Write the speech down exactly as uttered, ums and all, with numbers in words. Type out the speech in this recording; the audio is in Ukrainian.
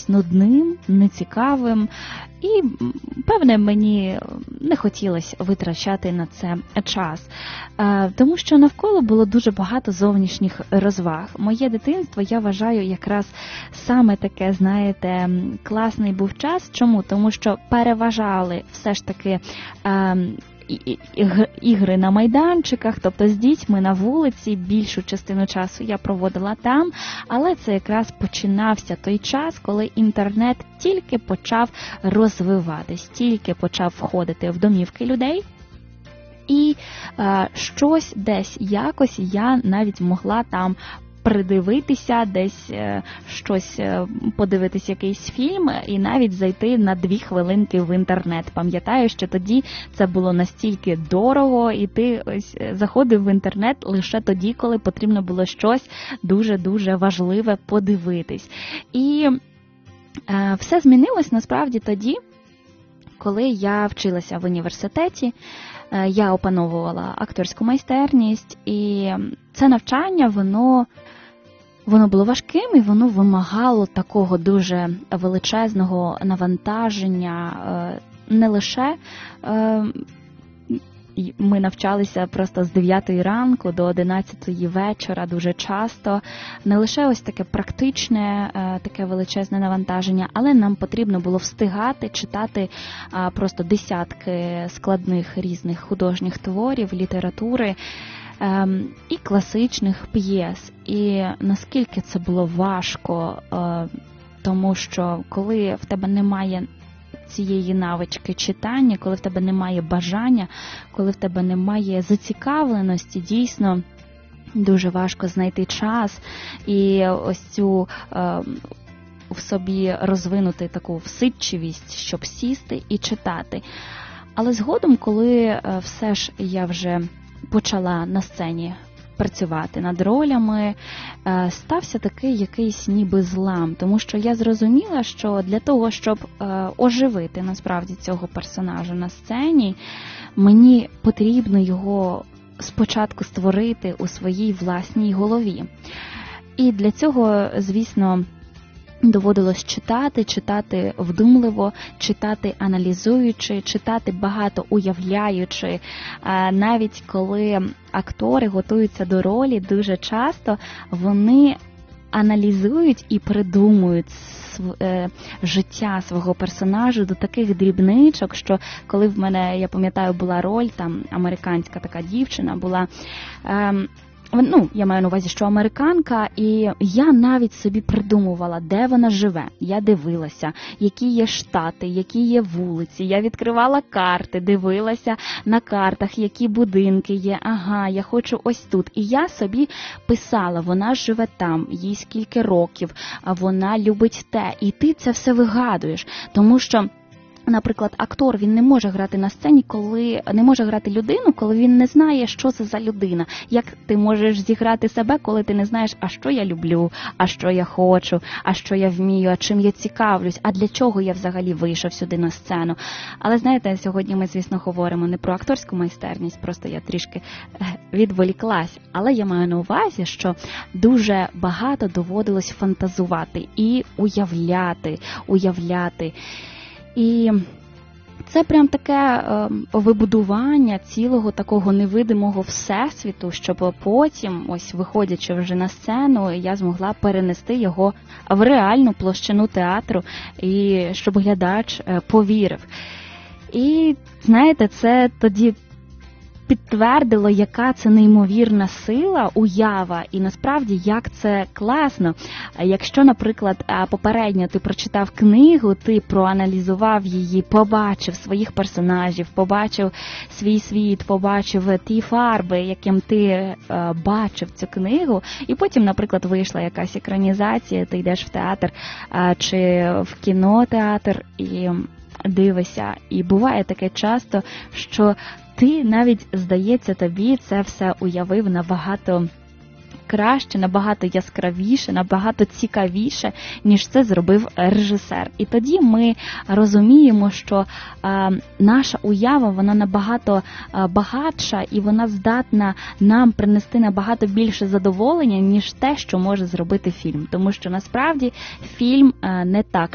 здавалось нудним, нецікавим, і, певне, мені не хотілося витрачати на це час. Тому що навколо було дуже багато зовнішніх розваг. Моє дитинство, я вважаю, якраз саме таке, знаєте, класний був час. Чому? Тому що переважали все ж таки ігри на майданчиках, тобто з дітьми на вулиці, більшу частину часу я проводила там, але це якраз починався той час, коли інтернет тільки почав розвиватись, тільки почав входити в домівки людей. І е, щось десь якось я навіть могла там придивитися, десь е, щось е, подивитися, якийсь фільм і навіть зайти на дві хвилинки в інтернет. Пам'ятаю, що тоді це було настільки дорого, і ти ось заходив в інтернет лише тоді, коли потрібно було щось дуже-дуже важливе подивитись. І е, все змінилось насправді тоді, коли я вчилася в університеті. Я опановувала акторську майстерність, і це навчання, воно, воно було важким, і воно вимагало такого дуже величезного навантаження, не лише ми навчалися просто з дев'ятої ранку до одинадцятої вечора дуже часто. Не лише ось таке практичне, таке величезне навантаження, але нам потрібно було встигати читати просто десятки складних різних художніх творів, літератури і класичних п'єс. І наскільки це було важко, тому що коли в тебе немає цієї навички читання, коли в тебе немає бажання, коли в тебе немає зацікавленості, дійсно дуже важко знайти час і ось цю е, в собі розвинути таку всидчивість, щоб сісти і читати. Але згодом, коли все ж я вже почала на сцені працювати над ролями, стався такий якийсь ніби злам, тому що я зрозуміла, що для того, щоб оживити насправді цього персонажа на сцені, мені потрібно його спочатку створити у своїй власній голові. І для цього, звісно, доводилось читати, читати вдумливо, читати аналізуючи, читати багато уявляючи. Навіть коли актори готуються до ролі, дуже часто вони аналізують і придумують життя свого персонажу до таких дрібничок, що коли в мене, я пам'ятаю, була роль, там американська така дівчина була, ем, ну, я маю на увазі, що американка, і я навіть собі придумувала, де вона живе. Я дивилася, які є штати, які є вулиці. Я відкривала карти, дивилася на картах, які будинки є. Ага, я хочу ось тут. І я собі писала, вона живе там, їй скільки років, вона любить те. І ти це все вигадуєш, тому що, наприклад, актор, він не може грати на сцені, коли не може грати людину, коли він не знає, що це за людина. Як ти можеш зіграти себе, коли ти не знаєш, а що я люблю, а що я хочу, а що я вмію, а чим я цікавлюсь, а для чого я взагалі вийшов сюди на сцену. Але знаєте, сьогодні ми, звісно, говоримо не про акторську майстерність, просто я трішки відволіклась. Але я маю на увазі, що дуже багато доводилось фантазувати і уявляти, уявляти. І це прям таке е, вибудування цілого такого невидимого всесвіту, щоб потім, ось виходячи вже на сцену, я змогла перенести його в реальну площину театру, і щоб глядач е, повірив. І, знаєте, це тоді підтвердило, яка це неймовірна сила, уява, і насправді, як це класно. Якщо, наприклад, попередньо ти прочитав книгу, ти проаналізував її, побачив своїх персонажів, побачив свій світ, побачив ті фарби, яким ти бачив цю книгу, і потім, наприклад, вийшла якась екранізація, ти йдеш в театр чи в кінотеатр і дивишся. І буває таке часто, що ти навіть, здається, тобі це все уявив набагато краще, набагато яскравіше, набагато цікавіше, ніж це зробив режисер. І тоді ми розуміємо, що а, наша уява, вона набагато а, багатша, і вона здатна нам принести набагато більше задоволення, ніж те, що може зробити фільм. Тому що насправді фільм а, не так